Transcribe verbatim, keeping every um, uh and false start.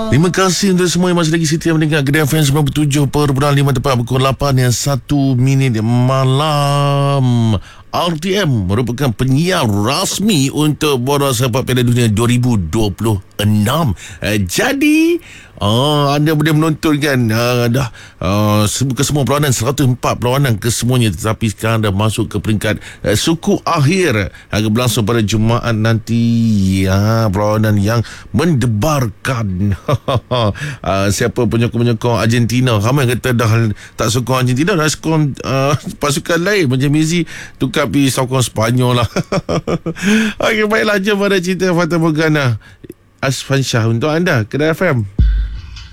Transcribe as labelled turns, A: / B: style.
A: Terima kasih untuk semua yang masih lagi setia mendengar Gegar F M sembilan puluh tujuh perpuluhan lima tepat pukul lapan yang satu minit malam. R T M merupakan penyiar rasmi untuk Bola Sepak Piala Dunia dua ribu dua puluh enam. Uh, jadi uh, anda boleh menonton kan uh, dah uh, ke semua perlawanan, seratus empat perlawanan ke semuanya, tetapi sekarang dah masuk ke peringkat uh, suku akhir akan berlangsung pada Jumaat nanti. Ya, perlawanan yang mendebarkan. uh, siapa penyokong-penyokong Argentina, ramai kata dah tak sokong Argentina, dah sokong uh, pasukan lain macam Messi tukar pergi sokong Sepanyol lah. Okey, baiklah, jom pada cerita Fata Morgana Asfan Shah untuk anda, Gegar F M.